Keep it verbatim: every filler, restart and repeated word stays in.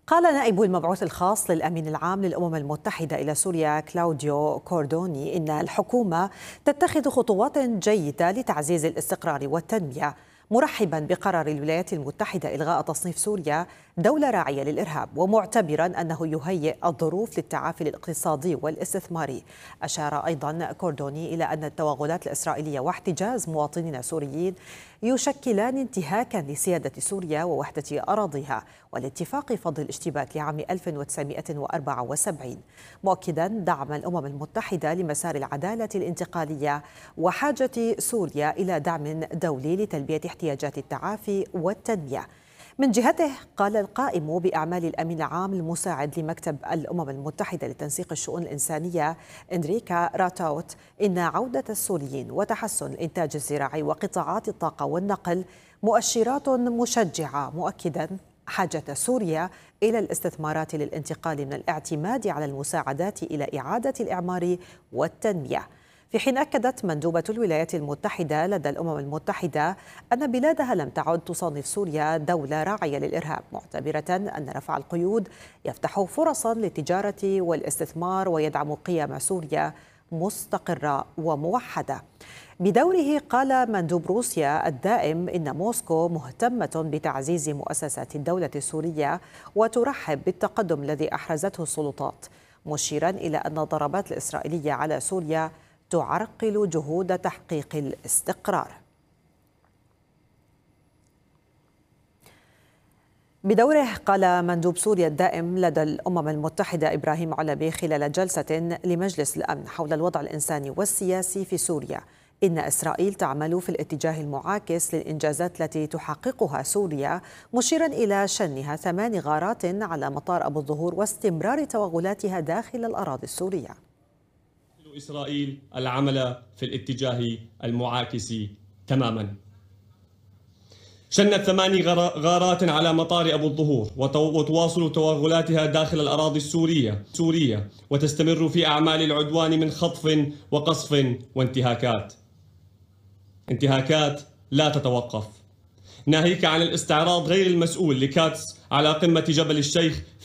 قال نائب المبعوث الخاص للأمين العام للأمم المتحدة إلى سوريا كلاوديو كوردوني إن الحكومة تتخذ خطوات جيدة لتعزيز الاستقرار والتنمية، مرحبا بقرار الولايات المتحدة إلغاء تصنيف سوريا دولة راعية للإرهاب، ومعتبرا أنه يهيئ الظروف للتعافي الاقتصادي والاستثماري. أشار أيضا كوردوني إلى أن التوغلات الإسرائيلية واحتجاز مواطنين سوريين يشكلان انتهاكا لسيادة سوريا ووحدة أراضيها والاتفاق فض الاشتباك لعام ألف وتسعمائة وأربعة وسبعين، مؤكدا دعم الأمم المتحدة لمسار العدالة الانتقالية وحاجة سوريا إلى دعم دولي لتلبية احتياجات التعافي والتنمية. من جهته قال القائم بأعمال الأمين العام المساعد لمكتب الأمم المتحدة لتنسيق الشؤون الإنسانية إنريكا راتاوت إن عودة السوريين وتحسن الإنتاج الزراعي وقطاعات الطاقة والنقل مؤشرات مشجعة، مؤكدا حاجة سوريا إلى الاستثمارات للانتقال من الاعتماد على المساعدات إلى إعادة الإعمار والتنمية. في حين أكدت مندوبة الولايات المتحدة لدى الأمم المتحدة أن بلادها لم تعد تصنف سوريا دولة راعية للإرهاب، معتبرة أن رفع القيود يفتح فرصا للتجارة والاستثمار ويدعم قيم سوريا مستقرة وموحدة. بدوره قال مندوب روسيا الدائم إن موسكو مهتمة بتعزيز مؤسسات الدولة السورية وترحب بالتقدم الذي أحرزته السلطات، مشيرا إلى أن الضربات الإسرائيلية على سوريا تعرقل جهود تحقيق الاستقرار. بدوره قال مندوب سوريا الدائم لدى الأمم المتحدة إبراهيم علبي خلال جلسة لمجلس الأمن حول الوضع الإنساني والسياسي في سوريا إن إسرائيل تعمل في الاتجاه المعاكس للإنجازات التي تحققها سوريا، مشيرا إلى شنها ثمان غارات على مطار أبو الظهور واستمرار توغلاتها داخل الأراضي السورية. إسرائيل العمل في الاتجاه المعاكس تماما. شنت ثماني غارات على مطار أبو الظهور وتواصل توغلاتها داخل الأراضي السورية سورية وتستمر في أعمال العدوان من خطف وقصف وانتهاكات انتهاكات لا تتوقف، ناهيك عن الاستعراض غير المسؤول لكاتس على قمة جبل الشيخ